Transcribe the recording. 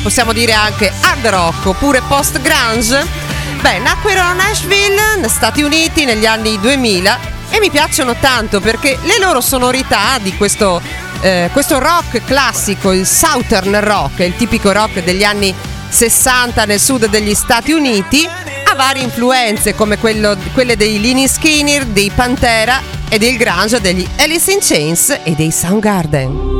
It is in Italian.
possiamo dire anche hard rock oppure post-grunge. Nacquero a Nashville, negli Stati Uniti, negli anni 2000 e mi piacciono tanto perché le loro sonorità di questo rock classico, il Southern rock, il tipico rock degli anni 60 nel sud degli Stati Uniti, ha varie influenze come quelle dei Lynyrd Skynyrd, dei Pantera e del grunge degli Alice in Chains e dei Soundgarden.